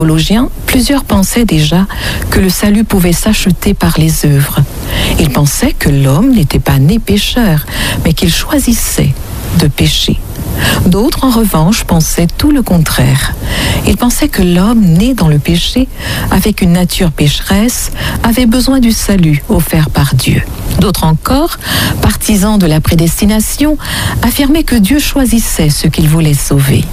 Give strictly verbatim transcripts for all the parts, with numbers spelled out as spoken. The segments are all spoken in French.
théologiens, plusieurs pensaient déjà que le salut pouvait s'acheter par les œuvres. Ils pensaient que l'homme n'était pas né pécheur, mais qu'il choisissait de pécher. D'autres, en revanche, pensaient tout le contraire. Ils pensaient que l'homme, né dans le péché, avec une nature pécheresse, avait besoin du salut offert par Dieu. D'autres encore, partisans de la prédestination, affirmaient que Dieu choisissait ceux qu'il voulait sauver.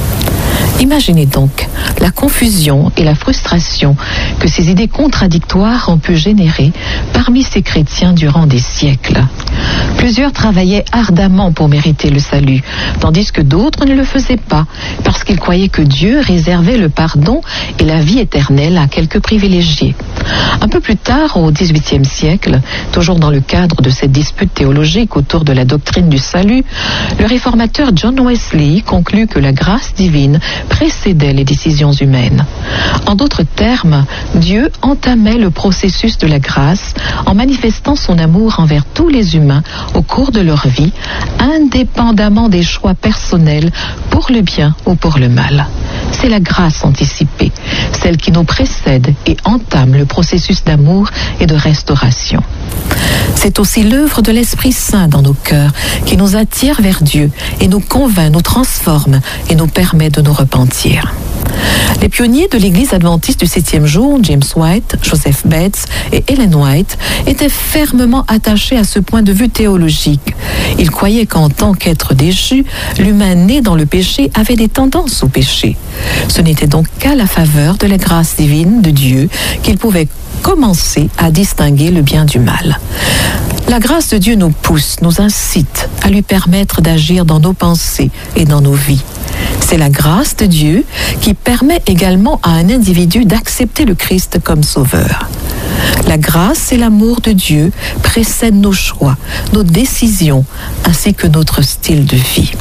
Imaginez donc la confusion et la frustration que ces idées contradictoires ont pu générer parmi ces chrétiens durant des siècles. Plusieurs travaillaient ardemment pour mériter le salut, tandis que d'autres ne le faisaient pas, parce qu'ils croyaient que Dieu réservait le pardon et la vie éternelle à quelques privilégiés. Un peu plus tard, au dix-huitième siècle, toujours dans le cadre de cette dispute théologique autour de la doctrine du salut, le réformateur John Wesley conclut que la grâce divine précédait les décisions humaines. En d'autres termes, Dieu entamait le processus de la grâce en manifestant son amour envers tous les humains au cours de leur vie, indépendamment des choix personnels pour le bien ou pour le mal. C'est la grâce anticipée, celle qui nous précède et entame le processus d'amour et de restauration. C'est aussi l'œuvre de l'Esprit Saint dans nos cœurs qui nous attire vers Dieu et nous convainc, nous transforme et nous permet de nous repentir. Les pionniers de l'Église adventiste du septième jour, James White, Joseph Bates et Ellen White, étaient fermement attachés à ce point de vue théologique. Ils croyaient qu'en tant qu'être déchu, l'humain né dans le péché avait des tendances au péché. Ce n'était donc qu'à la faveur de la grâce divine de Dieu qu'il pouvait commencer à distinguer le bien du mal. La grâce de Dieu nous pousse, nous incite à lui permettre d'agir dans nos pensées et dans nos vies. C'est la grâce de Dieu qui permet également à un individu d'accepter le Christ comme sauveur. La grâce et l'amour de Dieu précèdent nos choix, nos décisions, ainsi que notre style de vie.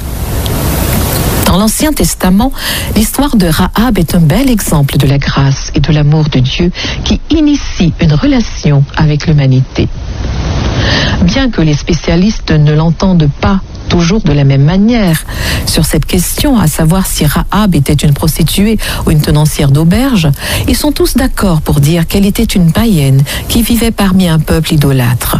Dans l'Ancien Testament, l'histoire de Rahab est un bel exemple de la grâce et de l'amour de Dieu qui initie une relation avec l'humanité. Bien que les spécialistes ne l'entendent pas toujours de la même manière sur cette question, à savoir si Rahab était une prostituée ou une tenancière d'auberge, ils sont tous d'accord pour dire qu'elle était une païenne qui vivait parmi un peuple idolâtre.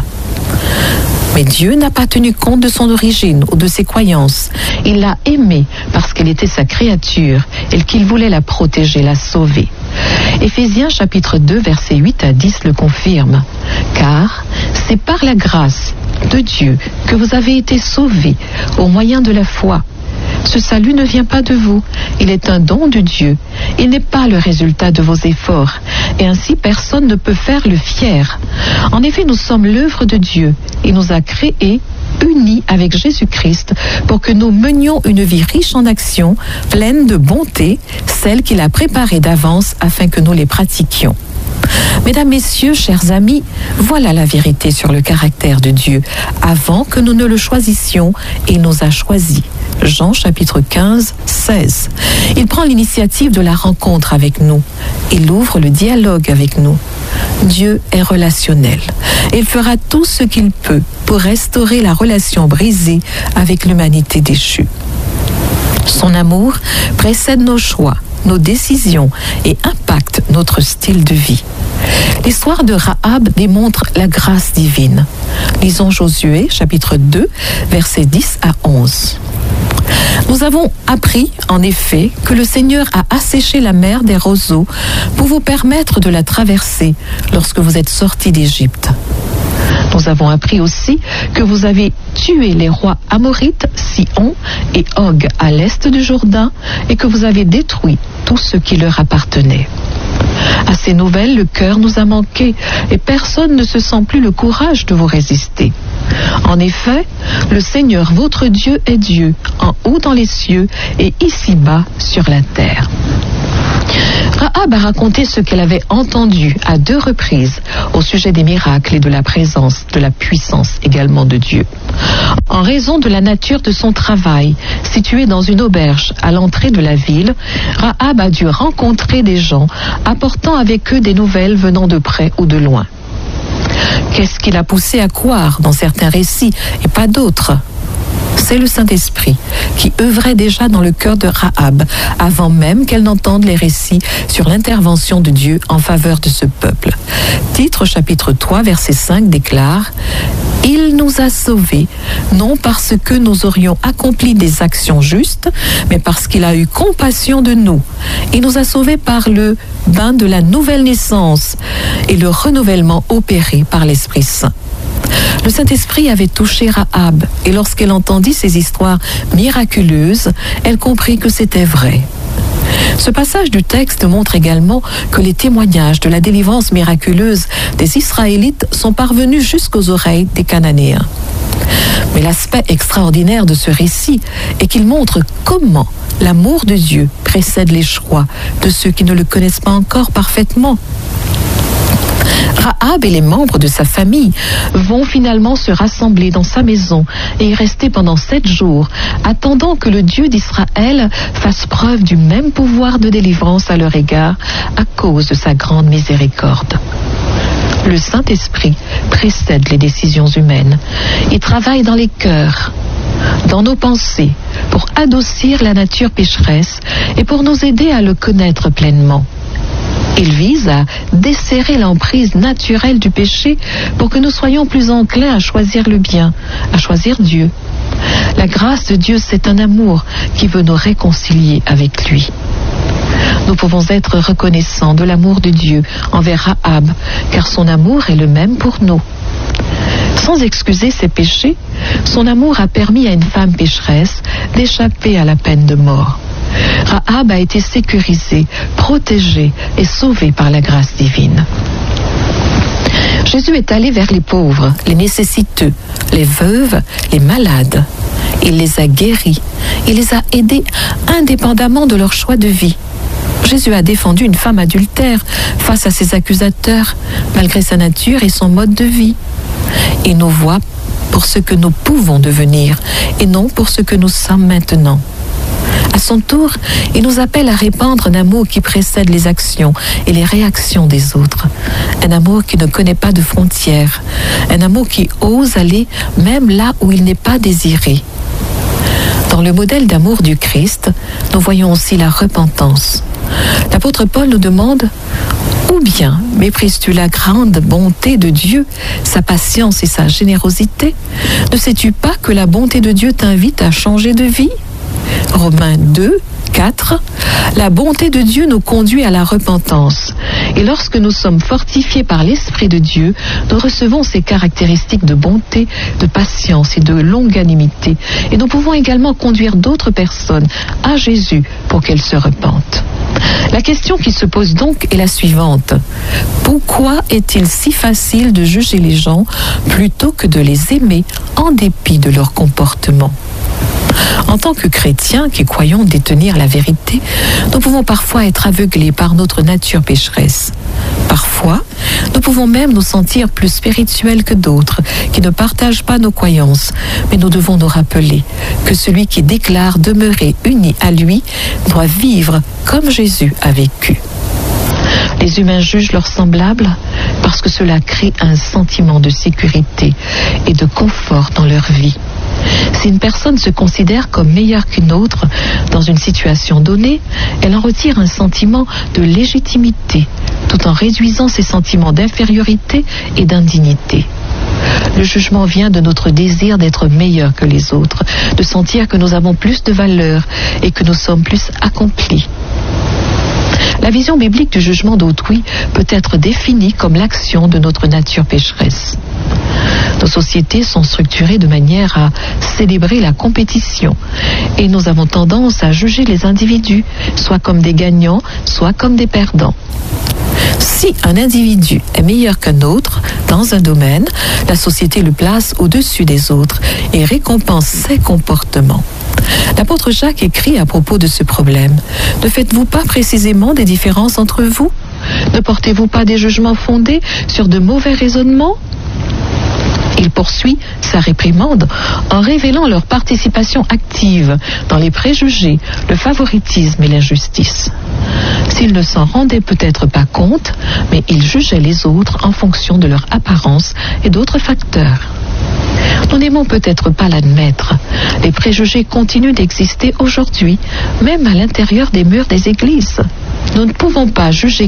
Mais Dieu n'a pas tenu compte de son origine ou de ses croyances. Il l'a aimée parce qu'elle était sa créature et qu'il voulait la protéger, la sauver. Éphésiens chapitre deux, versets huit à dix le confirme. Car c'est par la grâce de Dieu que vous avez été sauvés au moyen de la foi. Ce salut ne vient pas de vous, il est un don de Dieu. Il n'est pas le résultat de vos efforts, et ainsi personne ne peut faire le fier. En effet, nous sommes l'œuvre de Dieu. Il nous a créés, unis avec Jésus-Christ, pour que nous menions une vie riche en actions, pleine de bonté, celle qu'il a préparée d'avance afin que nous les pratiquions. Mesdames, Messieurs, chers amis, voilà la vérité sur le caractère de Dieu. Avant que nous ne le choisissions, il nous a choisis. Jean chapitre quinze, seize. Il prend l'initiative de la rencontre avec nous. Il ouvre le dialogue avec nous. Dieu est relationnel. Il fera tout ce qu'il peut pour restaurer la relation brisée avec l'humanité déchue. Son amour précède nos choix, nos décisions et impacte notre style de vie. L'histoire de Rahab démontre la grâce divine. Lisons Josué, chapitre deux, versets dix à onze. Nous avons appris, en effet, que le Seigneur a asséché la mer des roseaux pour vous permettre de la traverser lorsque vous êtes sortis d'Égypte. Nous avons appris aussi que vous avez tué les rois amorites, Sihon et Og à l'est du Jourdain, et que vous avez détruit tout ce qui leur appartenait. À ces nouvelles, le cœur nous a manqué et personne ne se sent plus le courage de vous résister. En effet, le Seigneur votre Dieu est Dieu, en haut dans les cieux et ici-bas sur la terre. Rahab a raconté ce qu'elle avait entendu à deux reprises au sujet des miracles et de la présence, de la puissance également de Dieu. En raison de la nature de son travail, situé dans une auberge à l'entrée de la ville, Rahab a dû rencontrer des gens apportant avec eux des nouvelles venant de près ou de loin. Qu'est-ce qui l'a poussé à croire dans certains récits et pas d'autres ? C'est le Saint-Esprit qui œuvrait déjà dans le cœur de Rahab, avant même qu'elle n'entende les récits sur l'intervention de Dieu en faveur de ce peuple. Titre chapitre trois, verset cinq déclare « Il nous a sauvés, non parce que nous aurions accompli des actions justes, mais parce qu'il a eu compassion de nous. Il nous a sauvés par le bain de la nouvelle naissance et le renouvellement opéré par l'Esprit Saint. » Le Saint-Esprit avait touché Rahab, et lorsqu'elle entendit ces histoires miraculeuses, elle comprit que c'était vrai. Ce passage du texte montre également que les témoignages de la délivrance miraculeuse des Israélites sont parvenus jusqu'aux oreilles des Cananéens. Mais l'aspect extraordinaire de ce récit est qu'il montre comment l'amour de Dieu précède les choix de ceux qui ne le connaissent pas encore parfaitement. Rahab et les membres de sa famille vont finalement se rassembler dans sa maison et y rester pendant sept jours, attendant que le Dieu d'Israël fasse preuve du même pouvoir de délivrance à leur égard à cause de sa grande miséricorde. Le Saint-Esprit précède les décisions humaines. Il travaille dans les cœurs, dans nos pensées, pour adoucir la nature pécheresse et pour nous aider à le connaître pleinement. Il vise à desserrer l'emprise naturelle du péché pour que nous soyons plus enclins à choisir le bien, à choisir Dieu. La grâce de Dieu, c'est un amour qui veut nous réconcilier avec lui. Nous pouvons être reconnaissants de l'amour de Dieu envers Rahab, car son amour est le même pour nous. Sans excuser ses péchés, son amour a permis à une femme pécheresse d'échapper à la peine de mort. Rahab a été sécurisée, protégée et sauvée par la grâce divine. Jésus est allé vers les pauvres, les nécessiteux, les veuves, les malades. Il les a guéris, il les a aidés indépendamment de leur choix de vie. Jésus a défendu une femme adultère face à ses accusateurs, malgré sa nature et son mode de vie. Il nous voit pour ce que nous pouvons devenir et non pour ce que nous sommes maintenant. À son tour, il nous appelle à répandre un amour qui précède les actions et les réactions des autres. Un amour qui ne connaît pas de frontières. Un amour qui ose aller même là où il n'est pas désiré. Dans le modèle d'amour du Christ, nous voyons aussi la repentance. L'apôtre Paul nous demande « Ou bien méprises-tu la grande bonté de Dieu, sa patience et sa générosité? Ne sais-tu pas que la bonté de Dieu t'invite à changer de vie ?» Romains deux, quatre. La bonté de Dieu nous conduit à la repentance. Et lorsque nous sommes fortifiés par l'Esprit de Dieu, nous recevons ces caractéristiques de bonté, de patience et de longanimité. Et nous pouvons également conduire d'autres personnes à Jésus pour qu'elles se repentent. La question qui se pose donc est la suivante. Pourquoi est-il si facile de juger les gens plutôt que de les aimer en dépit de leur comportement ? En tant que chrétiens qui croyons détenir la vérité, nous pouvons parfois être aveuglés par notre nature pécheresse. Parfois, nous pouvons même nous sentir plus spirituels que d'autres qui ne partagent pas nos croyances, mais nous devons nous rappeler que celui qui déclare demeurer uni à lui doit vivre comme Jésus a vécu. Les humains jugent leurs semblables parce que cela crée un sentiment de sécurité et de confort dans leur vie. Si une personne se considère comme meilleure qu'une autre dans une situation donnée, elle en retire un sentiment de légitimité, tout en réduisant ses sentiments d'infériorité et d'indignité. Le jugement vient de notre désir d'être meilleur que les autres, de sentir que nous avons plus de valeur et que nous sommes plus accomplis. La vision biblique du jugement d'autrui peut être définie comme l'action de notre nature pécheresse. Nos sociétés sont structurées de manière à célébrer la compétition et nous avons tendance à juger les individus, soit comme des gagnants, soit comme des perdants. Si un individu est meilleur qu'un autre dans un domaine, la société le place au-dessus des autres et récompense ses comportements. L'apôtre Jacques écrit à propos de ce problème. Ne faites-vous pas précisément des différences entre vous? Ne portez-vous pas des jugements fondés sur de mauvais raisonnements? Il poursuit sa réprimande en révélant leur participation active dans les préjugés, le favoritisme et l'injustice. S'ils ne s'en rendaient peut-être pas compte, mais ils jugeaient les autres en fonction de leur apparence et d'autres facteurs. Nous n'aimons peut-être pas l'admettre. Les préjugés continuent d'exister aujourd'hui, même à l'intérieur des murs des églises. Nous ne pouvons pas juger